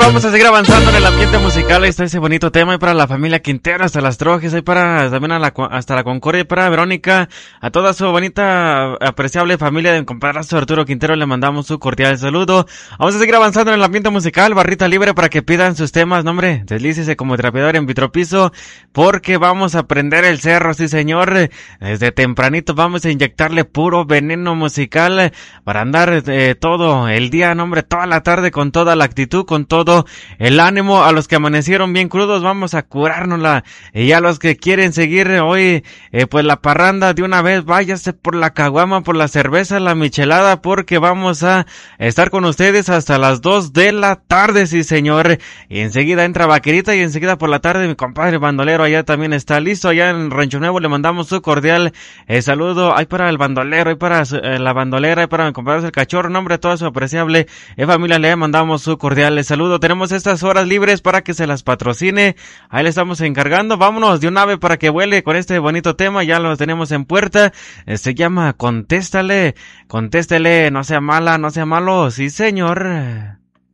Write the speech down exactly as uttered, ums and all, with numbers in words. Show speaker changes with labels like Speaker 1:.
Speaker 1: Vamos a seguir avanzando en el ambiente musical. Ahí está ese bonito tema. Y para la familia Quintero, hasta las Trojes, ahí para también a la, hasta la Concordia, y para Verónica, a toda su bonita, apreciable familia de compadrazgo Arturo Quintero, le mandamos su cordial saludo. Vamos a seguir avanzando en el ambiente musical. Barrita libre para que pidan sus temas. No, hombre, deslícese como trapeador en Vitropiso, porque vamos a prender el cerro, sí señor. Desde tempranito vamos a inyectarle puro veneno musical para andar eh, todo el día, no, hombre, toda la tarde con toda la actitud, con todo el ánimo. A los que amanecieron bien crudos, vamos a curárnosla. Y a los que quieren seguir hoy, eh, pues la parranda de una vez, váyase por la caguama, por la cerveza, la michelada, porque vamos a estar con ustedes hasta las dos de la tarde, sí señor. Y enseguida entra Vaquerita, y enseguida por la tarde mi compadre bandolero allá también está listo. Allá en Rancho Nuevo le mandamos su cordial eh, saludo. Hay para el bandolero, hay para eh, la bandolera, hay para mi compadre el cachorro, nombre todo su apreciable eh, familia, le mandamos su cordial saludo. Tenemos estas horas libres para que se las patrocine, ahí le estamos encargando. Vámonos de un ave para que vuele con este bonito tema, ya lo tenemos en puerta. Eh, se llama Contéstale, contéstele, no sea mala, no sea malo, sí señor.